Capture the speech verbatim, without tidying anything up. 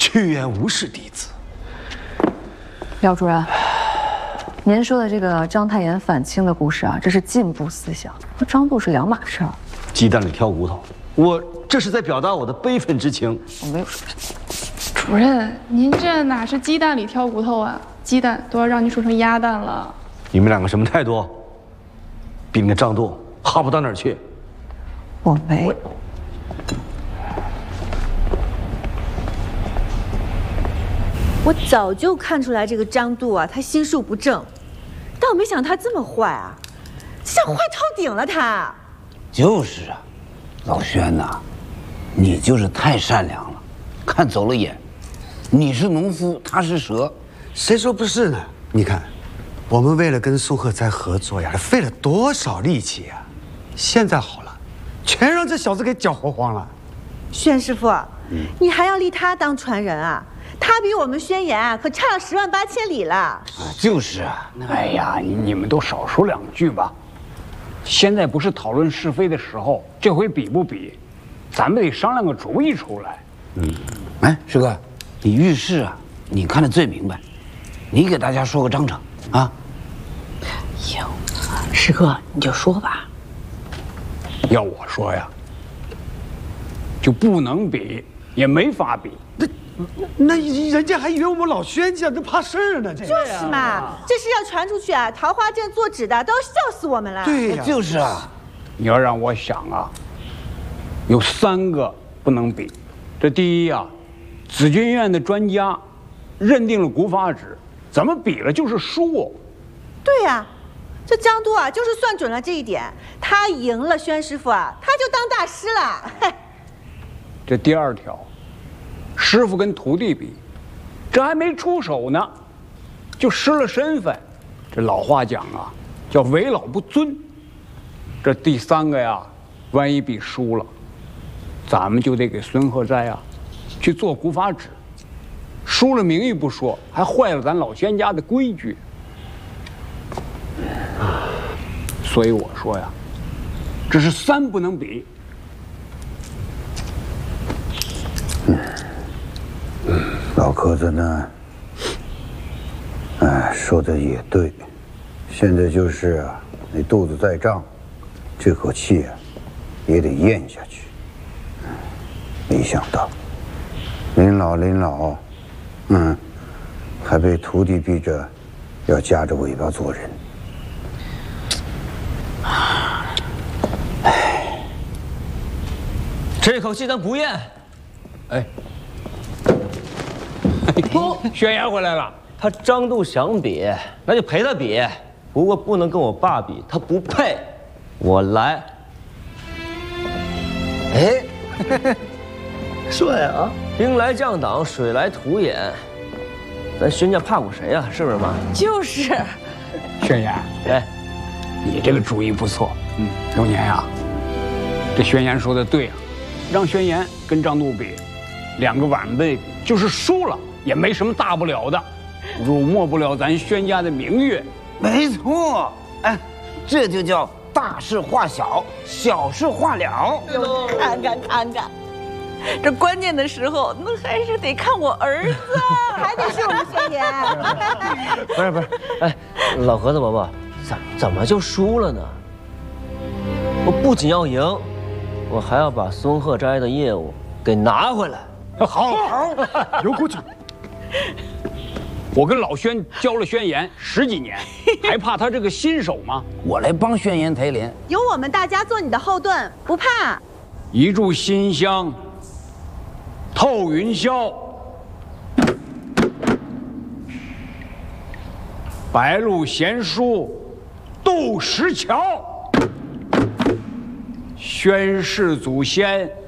屈原无氏弟子。 廖主任，您说的这个章太炎反清的故事啊，这是进步思想，和张度是两码事儿。 鸡蛋里挑骨头，我这是在表达我的悲愤之情。 我没有说。 主任，您这哪是鸡蛋里挑骨头啊？鸡蛋都要让您说成鸭蛋了。 你们两个什么态度？比那个张度好不到哪儿去。 我没。 我早就看出来这个张度啊，他心术不正，但我没想到他这么坏啊，像坏透顶了他。 就是啊，老轩呐，你就是太善良了，看走了眼。你是农夫，他是蛇， 谁说不是呢？你看，我们为了跟宋鹤斋合作呀，费了多少力气呀！现在好了，全让这小子给搅和慌了。 轩师傅，嗯、你还要立他当传人啊？他比我们宣言啊，可差了十万八千里了。 就是啊， 哎呀，你们都少说两句吧。现在不是讨论是非的时候，这回比不比，咱们得商量个主意出来。 嗯，哎，师哥，你遇事啊，你看得最明白，你给大家说个章程啊。 哟，师哥你就说吧。 要我说呀，就不能比，也没法比。 那那人家还以为我们老宣家都怕事儿呢，这就是嘛，这事要传出去啊，桃花镇做纸的都要笑死我们了。 对呀， 就是啊。 你要让我想啊，有三个不能比。这第一啊，紫金院的专家认定了古法纸，怎么比了就是输哦。 对呀、啊，这张都啊，就是算准了这一点，他赢了宣师傅啊，他就当大师了。 这第二条。师傅跟徒弟比，这还没出手呢，就失了身份。这老话讲啊，叫为老不尊。这第三个呀，万一比输了，咱们就得给孙鹤斋啊去做古法纸，输了名誉不说，还坏了咱老宣家的规矩。所以我说呀，这是三不能比。 老壳子呢？哎，说的也对，现在就是啊，你肚子再胀，这口气啊，也得咽下去。没想到，临老临老，嗯，还被徒弟逼着要夹着尾巴做人。 哎，这口气咱不咽。哎。 哦，宣言回来了。 他张度想比，那就陪他比，不过不能跟我爸比，他不配。我来。哎，帅啊！兵来将挡，水来土掩。咱宣家怕过谁呀、啊？是不是妈？ 就是。 宣言， 哎， 你这个主意不错。嗯，流年呀、啊，这宣言说的对啊，让宣言跟张度比，两个晚辈就是输了。也没什么大不了的，辱没不了咱宣家的名誉。 没错，哎，这就叫大事化小，小事化了。 看看看看，这关键的时候，那还是得看我儿子， 还得是我们宣言。 不是不是，哎，老盒子伯伯，怎怎么就输了呢？我不仅要赢，我还要把孙鹤斋的业务给拿回来。 好，好，有骨气。我跟老宣交了宣言十几年，还怕他这个新手吗？ 我来帮宣言抬帘， 有我们大家做你的后盾，不怕。 一炷馨香透云霄，白鹿贤书渡石桥，宣示祖先